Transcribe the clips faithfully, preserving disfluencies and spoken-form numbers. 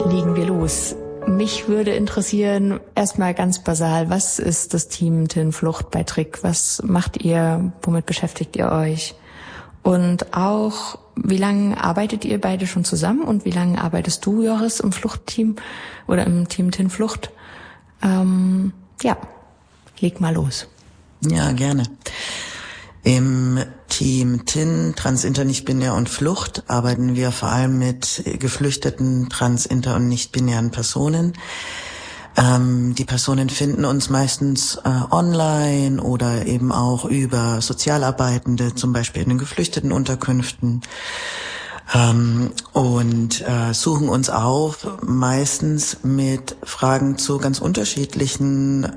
legen wir los. Mich würde interessieren, erstmal ganz basal, was ist das Team Tin Flucht bei Trick? Was macht ihr? Womit beschäftigt ihr euch? Und auch, wie lange arbeitet ihr beide schon zusammen und wie lange arbeitest du, Joris, im Fluchtteam oder im Team Tin Flucht? Ähm, ja, leg mal los. Ja, gerne. Im Team Tin, Trans, Inter, Nicht-Binär und Flucht arbeiten wir vor allem mit geflüchteten, trans, inter und nicht-binären Personen. Ähm, die Personen finden uns meistens äh, online oder eben auch über Sozialarbeitende, zum Beispiel in den geflüchteten Unterkünften, ähm, und äh, suchen uns auf, meistens mit Fragen zu ganz unterschiedlichen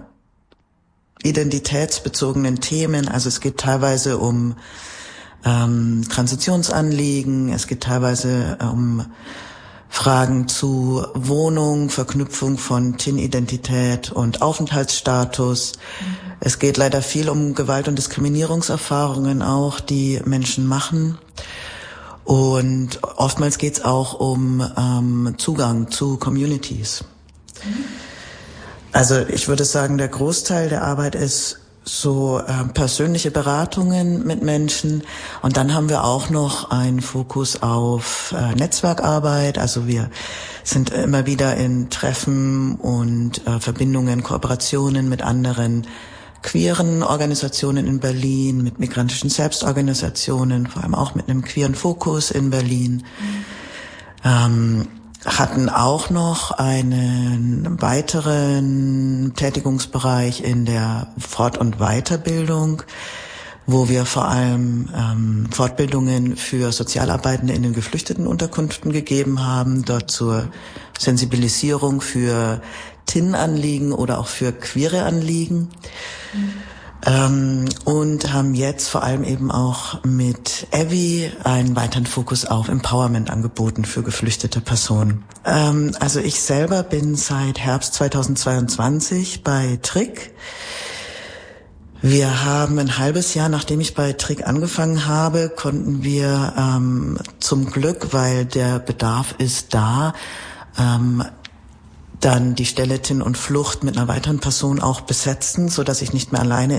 identitätsbezogenen Themen. Also es geht teilweise um ähm, Transitionsanliegen, es geht teilweise um Fragen zu Wohnung, Verknüpfung von Tin-Identität und Aufenthaltsstatus. Mhm. Es geht leider viel um Gewalt- und Diskriminierungserfahrungen auch, die Menschen machen. Und oftmals geht es auch um ähm, Zugang zu Communities. Mhm. Also ich würde sagen, der Großteil der Arbeit ist so äh, persönliche Beratungen mit Menschen, und dann haben wir auch noch einen Fokus auf äh, Netzwerkarbeit. Also wir sind immer wieder in Treffen und äh, Verbindungen, Kooperationen mit anderen queeren Organisationen in Berlin, mit migrantischen Selbstorganisationen, vor allem auch mit einem queeren Fokus in Berlin. Mhm. Ähm, hatten auch noch einen weiteren Tätigungsbereich in der Fort- und Weiterbildung, wo wir vor allem ähm, Fortbildungen für Sozialarbeitende in den geflüchteten Unterkünften gegeben haben, dort zur Sensibilisierung für Tin-Anliegen oder auch für queere Anliegen. Mhm. Ähm, und haben jetzt vor allem eben auch mit Evie einen weiteren Fokus auf Empowerment angeboten für geflüchtete Personen. Ähm, also ich selber bin seit Herbst zweitausendzweiundzwanzig bei Trick. Wir haben ein halbes Jahr, nachdem ich bei Trick angefangen habe, konnten wir ähm, zum Glück, weil der Bedarf ist da, ähm, dann die Stelle Tin und Flucht mit einer weiteren Person auch besetzen, so dass ich nicht mehr alleine